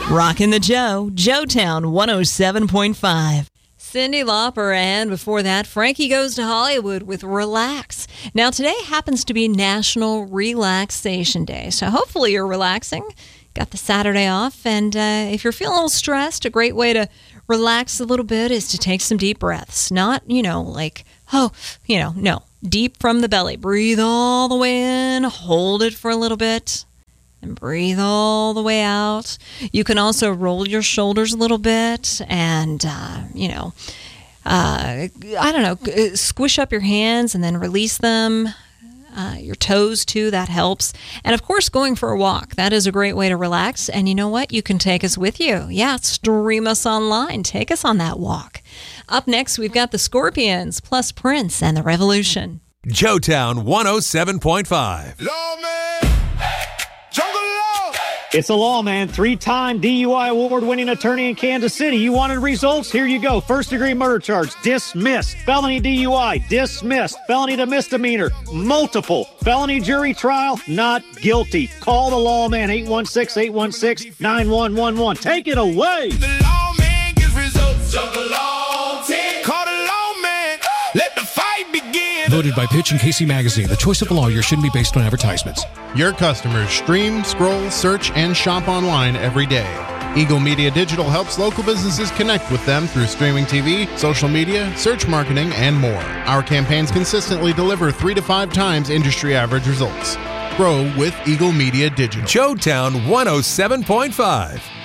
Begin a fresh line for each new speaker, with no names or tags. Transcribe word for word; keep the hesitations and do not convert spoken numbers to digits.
Rockin' the Joe, Joetown one oh seven point five. Cyndi Lauper, and before that, Frankie Goes to Hollywood with Relax. Now, today happens to be National Relaxation Day, so hopefully you're relaxing. Got the Saturday off, and uh, if you're feeling a little stressed, a great way to relax a little bit is to take some deep breaths. Not, you know, like, oh, you know, no. Deep from the belly. Breathe all the way in, hold it for a little bit, and breathe all the way out. You can also roll your shoulders a little bit and, uh, you know, uh, I don't know, squish up your hands and then release them. Uh, your toes, too, that helps. And, of course, going for a walk. That is a great way to relax. And you know what? You can take us with you. Yeah, stream us online. Take us on that walk. Up next, we've got the Scorpions, plus Prince and the Revolution.
Joetown one oh seven point five.
Lawman, Jungle Law.
It's the Lawman, three-time D U I award-winning attorney in Kansas City. You wanted results? Here you go. First-degree murder charge, dismissed. Felony D U I, dismissed. Felony to misdemeanor, multiple. Felony jury trial, not guilty. Call the Lawman, eight one six, eight one six, nine one one one. Take it away.
The Lawman gets results. Jungle Law team. Call the Lawman. Let the fight begin.
Voted by Pitch and Casey Magazine. The choice of a lawyer shouldn't be based on advertisements.
Your customers stream, scroll, search, and shop online every day. Eagle Media Digital helps local businesses connect with them through streaming T V, social media, search marketing, and more. Our campaigns consistently deliver three to five times industry average results. Grow with Eagle Media Digital.
Joetown one oh seven point five.